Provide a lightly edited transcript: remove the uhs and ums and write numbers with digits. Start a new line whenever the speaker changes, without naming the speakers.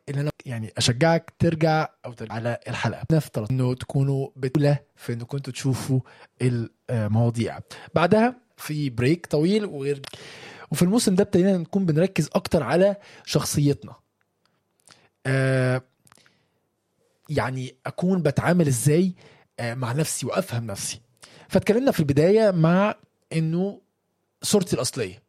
اللي انا يعني اشجعك ترجع على الحلقه، نفترض انه تكونوا بتقولة في انه كنتوا تشوفوا المواضيع. بعدها في بريك طويل وفي الموسم ده ابتدينا نكون بنركز اكتر على شخصيتنا، يعني اكون بتعامل ازاي مع نفسي وافهم نفسي. فاتكلمنا في البدايه مع انه صورتي الاصليه